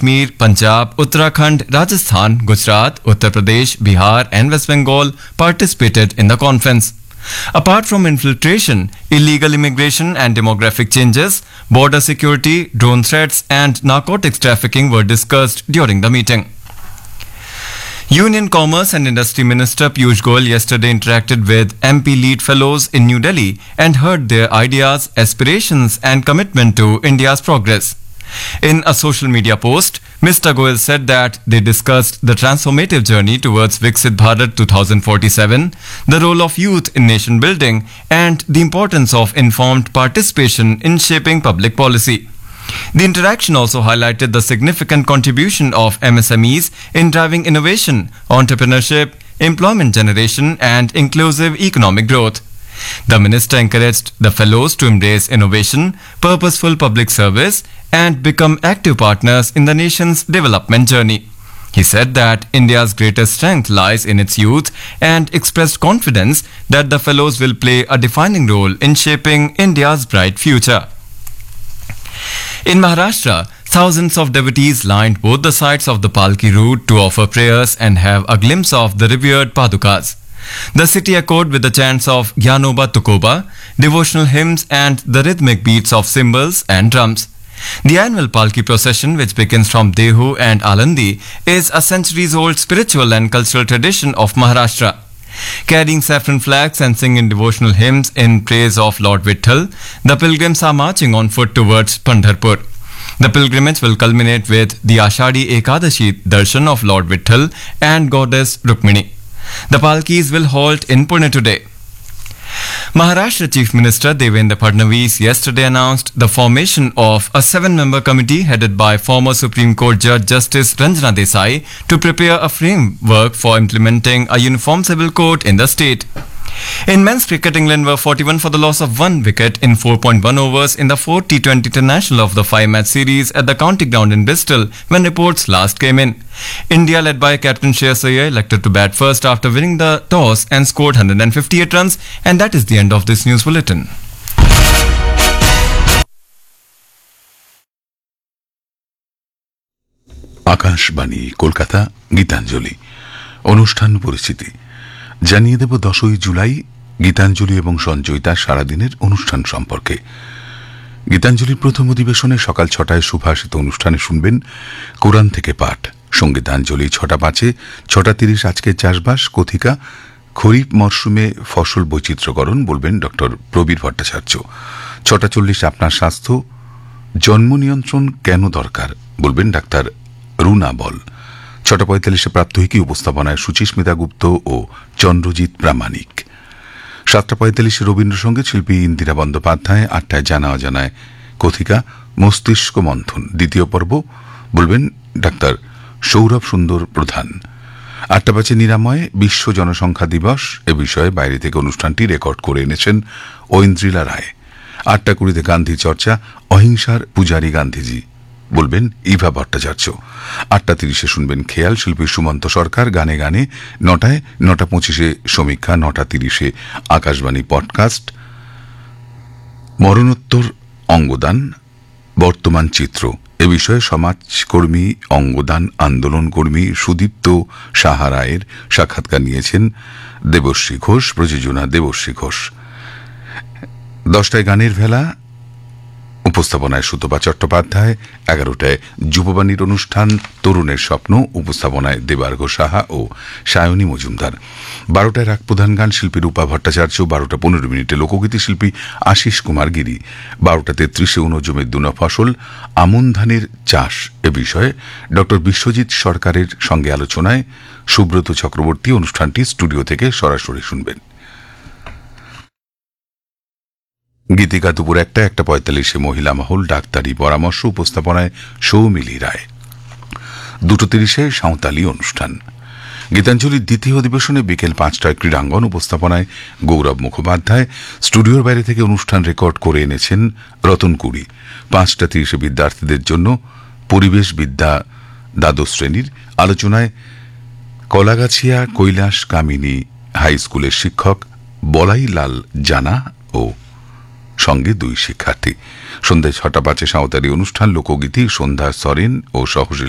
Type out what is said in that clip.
Kashmir, Punjab, Uttarakhand, Rajasthan, Gujarat, Uttar Pradesh, Bihar, and West Bengal participated in the conference. Apart from infiltration, illegal immigration and demographic changes, border security, drone threats, and narcotics trafficking were discussed during the meeting. Union Commerce and Industry Minister Piyush Goyal yesterday interacted with MP Lead Fellows in New Delhi and heard their ideas, aspirations, and commitment to India's progress. In a social media post, Mr. Goyal said that they discussed the transformative journey towards Viksit Bharat 2047, the role of youth in nation building, and the importance of informed participation in shaping public policy. The interaction also highlighted the significant contribution of MSMEs in driving innovation, entrepreneurship, employment generation, and inclusive economic growth. The minister encouraged the fellows to embrace innovation, purposeful public service, and become active partners in the nation's development journey. He said that India's greatest strength lies in its youth and expressed confidence that the fellows will play a defining role in shaping India's bright future. In Maharashtra, thousands of devotees lined both the sides of the Palki route to offer prayers and have a glimpse of the revered Padukas. The city echoed with the chants of Gyanoba Tukoba, devotional hymns, and the rhythmic beats of cymbals and drums. The annual Palki procession, which begins from Dehu and Alandi, is a centuries-old spiritual and cultural tradition of Maharashtra. Carrying saffron flags and singing devotional hymns in praise of Lord Vitthal, the pilgrims are marching on foot towards Pandharpur. The pilgrimage will culminate with the Ashadi Ekadashi darshan of Lord Vitthal and Goddess Rukmini. The Palkis will halt in Pune today. Maharashtra Chief Minister Devendra Fadnavis yesterday announced the formation of a 7-member committee headed by former Supreme Court Judge Justice Ranjana Desai to prepare a framework for implementing a uniform civil code in the state. In men's cricket, England were 41 for the loss of 1 wicket in 4.1 overs in the 4th T20 International of the 5-match series at the County Ground in Bristol when reports last came in. India, led by Captain Shreyas Iyer, elected to bat first after winning the toss and scored 158 runs. And that is the end of this news bulletin. Akashvani Kolkata Gitanjali অনুষ্ঠান পরিচিতি জানিয়ে দেব 10ই জুলাই গীতাঞ্জলি এবং সঞ্চয়িতা সারাদিনের অনুষ্ঠান সম্পর্কে। গীতাঞ্জলির প্রথম অধিবেশনে সকাল 6টায় সুভাষিত অনুষ্ঠানে শুনবেন কোরআন থেকে পাঠ, সঙ্গীতাঞ্জলি 6টা 5-এ, 6টা 30 আজকের চাষবাস কথিকা খরিফ মরশুমে ফসল বৈচিত্র্যকরণ বলবেন ড প্রবীর ভট্টাচার্য। 6টা 40 আপনার স্বাস্থ্য জন্ম নিয়ন্ত্রণ কেন দরকার বলবেন ডাক্তার রুনা বল। 6টা 45-এ প্রাত্যহিকী উপস্থাপনায় সুচিস্মিতা গুপ্ত ও চন্দ্রজিৎ প্রামাণিক। 7টা 45-এ রবীন্দ্রসঙ্গীত শিল্পী ইন্দিরা বন্দ্যোপাধ্যায়। 8টায় জানা অজানায় কথিকা মস্তিষ্ক মন্থন দ্বিতীয় পর্ব বলবেন ডাক্তার সৌরভ সুন্দর প্রধান। 8টা 5-এ নিরাময় বিশ্ব জনসংখ্যা দিবস এ বিষয়ে বাইরে থেকে অনুষ্ঠানটি রেকর্ড করে এনেছেন ঐন্দ্রিলা রায়। 8টা 20-তে গান্ধী চর্চা অহিংসার পূজারী গান্ধীজি বলবেন ইভা ভট্টাচার্য। 8টা 30-এ শুনবেন খেয়াল শিল্পী সুমন্ত সরকার গানে গানে। 9টায় 9টা 25-এ সমীক্ষা। 9টা 30-এ আকাশবাণী পডকাস্ট মরণোত্তর অঙ্গদান বর্তমান চিত্র এ বিষয়ে সমাজকর্মী অঙ্গদান আন্দোলন কর্মী সুদীপ্ত সাহা রায়ের সাক্ষাৎকার নিয়েছেন দেবশ্রী ঘোষ, প্রযোজনা দেবশ্রী ঘোষ। 10টায় গানের ভেলা উপস্থাপনায় সুতপা চট্টোপাধ্যায়। 11টায় যুববাণীর অনুষ্ঠান তরুণের স্বপ্ন উপস্থাপনায় দেবার্ঘ সাহা ও সায়নী মজুমদার। 12টায় রাগ প্রধান গান শিল্পী রূপা ভট্টাচার্য। 12টা 15 লোকগীতি শিল্পী আশিস কুমার গিরি। 12টা 33-এ 19 জমির দুনা ফসল আমন ধানের চাষ এ বিষয়ে ড বিশ্বজিৎ সরকারের সঙ্গে আলোচনায় সুব্রত চক্রবর্তী। অনুষ্ঠানটি স্টুডিও থেকে সরাসরি শুনবেন। গীতিকা দুপুর 1টা 1:45-এ মহিলা মহল ডাক্তারি পরামর্শ উপস্থাপনায় সৌমিলি রায়। 2টো 30-এ সাঁওতালি অনুষ্ঠান। গীতাঞ্জলির দ্বিতীয় অধিবেশনে বিকেল 5টায় ক্রীড়াঙ্গন উপস্থাপনায় গৌরব মুখোপাধ্যায়। স্টুডিওর বাইরে থেকে অনুষ্ঠান রেকর্ড করে এনেছেন রতন কুড়ি। 5টা 30-এ বিদ্যার্থীদের জন্য পরিবেশ বিদ্যা দ্বাদশ শ্রেণীর আলোচনায় কলাগাছিয়া কৈলাস কামিনী হাই স্কুলের শিক্ষক বলাই লাল জানা ও সঙ্গে 2 শিক্ষার্থী। সন্ধ্যায় 6টা 5-এ সাঁওতালি অনুষ্ঠান লোকগীতি সন্ধ্যা সরেন ও সহশিল্পী